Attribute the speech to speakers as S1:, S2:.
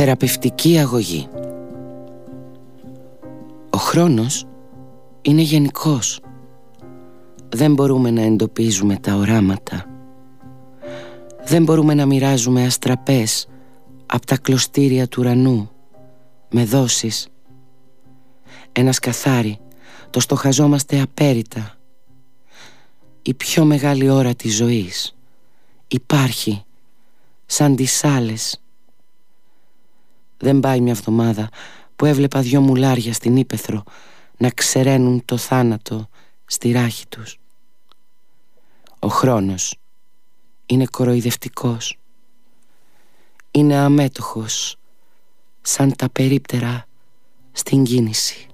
S1: Θεραπευτική αγωγή. Ο χρόνος είναι γενικός. Δεν μπορούμε να εντοπίζουμε τα οράματα. Δεν μπορούμε να μοιράζουμε αστραπές απ' τα κλωστήρια του ουρανού με δόσεις. Ένα σκαθάρι το στοχαζόμαστε απέριτα. Η πιο μεγάλη ώρα της ζωής υπάρχει σαν τις άλλες. Δεν πάει μια εβδομάδα που έβλεπα 2 μουλάρια στην ύπαιθρο να ξεραίνουν το θάνατο στη ράχη τους. Ο χρόνος είναι κοροϊδευτικός. Είναι αμέτωχος σαν τα περίπτερα στην κίνηση.